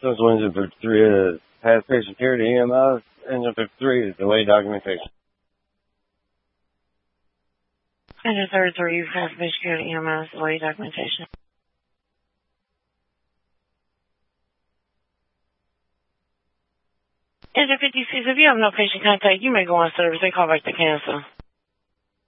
Since Engine 53 has patient care to EMS. Engine 53 is delayed documentation. Engine 33 has patient care to EMS, delayed documentation. Engine 56, if you have no patient contact, you may go on service and call back to cancel.